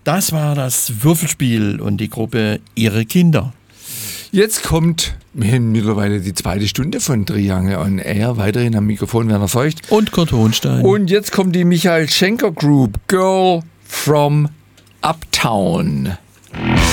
Das war das Würfelspiel und die Gruppe Ihre Kinder. Jetzt kommt mittlerweile die zweite Stunde von Triangle on Air. Weiterhin am Mikrofon Werner Feucht. Und Kurt Hohenstein. Und jetzt kommt die Michael Schenker Group, Girl from Uptown.